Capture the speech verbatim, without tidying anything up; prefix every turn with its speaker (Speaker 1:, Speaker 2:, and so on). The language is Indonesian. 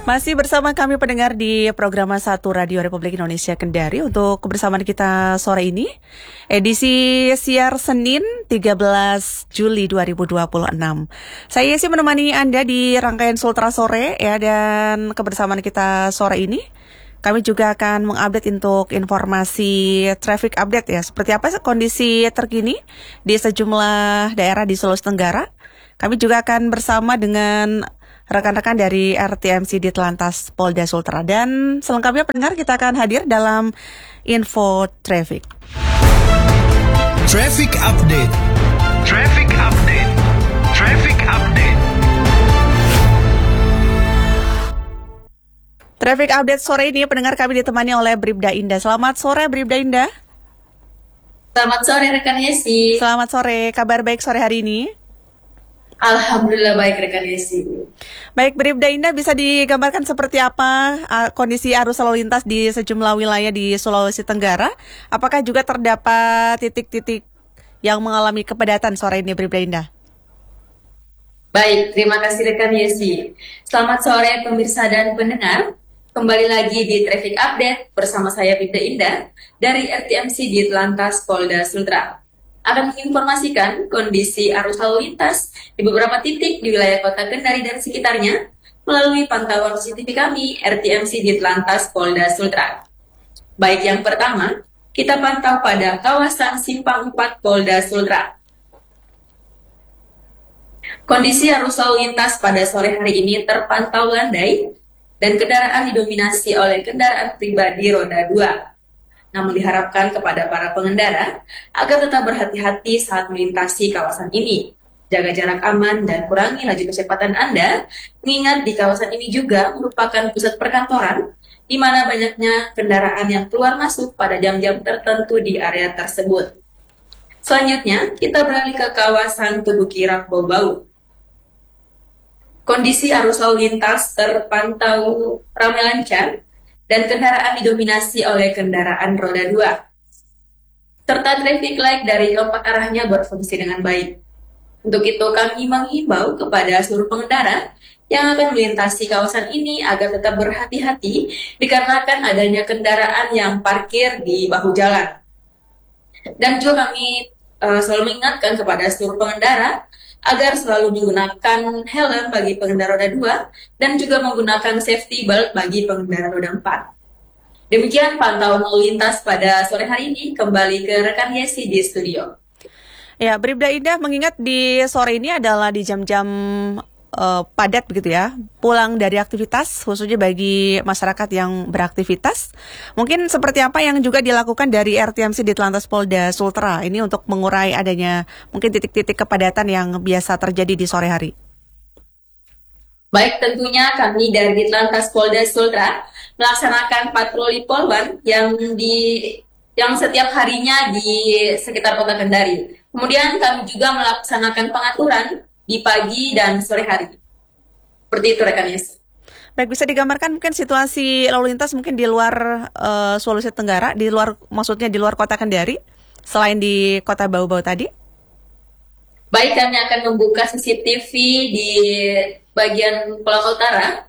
Speaker 1: Masih bersama kami pendengar di program satu Radio Republik Indonesia Kendari untuk kebersamaan kita sore ini. Edisi siar Senin tiga belas Juli dua ribu dua puluh enam. Saya sih menemani Anda di rangkaian Sultra Sore ya, dan kebersamaan kita sore ini kami juga akan mengupdate untuk informasi traffic update ya. Seperti apa kondisi terkini di sejumlah daerah di Sulawesi Tenggara. Kami juga akan bersama dengan rekan-rekan dari R T M C Ditlantas Polda Sultra. Dan selengkapnya pendengar, kita akan hadir dalam info traffic.
Speaker 2: Traffic update. Traffic update. Traffic update.
Speaker 1: Traffic update sore ini pendengar kami ditemani oleh Bribda Indah. Selamat sore Bribda Indah.
Speaker 3: Selamat sore rekan Yesi.
Speaker 1: Selamat sore, kabar baik sore hari ini?
Speaker 3: Alhamdulillah baik rekan Yesi.
Speaker 1: Baik, Bribda Indah, bisa digambarkan seperti apa uh, kondisi arus lalu lintas di sejumlah wilayah di Sulawesi Tenggara? Apakah juga terdapat titik-titik yang mengalami kepadatan sore ini, Bribda Indah?
Speaker 3: Baik, terima kasih rekan Yesi. Selamat sore pemirsa dan pendengar. Kembali lagi di Traffic Update bersama saya Bribda Indah dari R T M C Ditlantas Polda Sultra. Akan menginformasikan kondisi arus lalu lintas di beberapa titik di wilayah Kota Kendari dan sekitarnya melalui pantauan C C T V kami R T M C Ditlantas Polda Sultra. Baik, yang pertama, kita pantau pada kawasan Simpang empat Polda Sultra. Kondisi arus lalu lintas pada sore hari ini terpantau landai dan kendaraan didominasi oleh kendaraan pribadi roda dua. Namun diharapkan kepada para pengendara agar tetap berhati-hati saat melintasi kawasan ini. Jaga jarak aman dan kurangi laju kecepatan Anda, mengingat di kawasan ini juga merupakan pusat perkantoran, di mana banyaknya kendaraan yang keluar masuk pada jam-jam tertentu di area tersebut. Selanjutnya, kita beralih ke kawasan Tugu Kirap Bau-Bau. Kondisi arus lalu lintas terpantau ramai lancar, dan kendaraan didominasi oleh kendaraan roda dua. Serta traffic light dari keempat arahnya berfungsi dengan baik. Untuk itu kami menghimbau kepada seluruh pengendara yang akan melintasi kawasan ini agar tetap berhati-hati dikarenakan adanya kendaraan yang parkir di bahu jalan. Dan juga kami uh, selalu mengingatkan kepada seluruh pengendara agar selalu menggunakan helm bagi pengendara roda dua dan juga menggunakan safety belt bagi pengendara roda empat. Demikian pantauan lalu lintas pada sore hari ini. Kembali ke rekan Yesi di studio.
Speaker 1: Ya, Bribda Indah, mengingat di sore ini adalah di jam-jam uh, padat begitu ya, pulang dari aktivitas, khususnya bagi masyarakat yang beraktivitas. Mungkin seperti apa yang juga dilakukan dari R T M C Ditlantas Polda Sultra ini untuk mengurai adanya mungkin titik-titik kepadatan yang biasa terjadi di sore hari?
Speaker 3: Baik, tentunya kami dari Ditlantas Polda Sultra melaksanakan patroli polwan yang di yang setiap harinya di sekitar Kota Kendari. Kemudian kami juga melaksanakan pengaturan di pagi dan sore hari. Seperti itu rekan Yes.
Speaker 1: Baik, bisa digambarkan mungkin situasi lalu lintas mungkin di luar uh, Sulawesi Tenggara, di luar maksudnya di luar Kota Kendari, selain di Kota Bau-Bau tadi?
Speaker 3: Baik, kami akan membuka C C T V di bagian Pulau Utara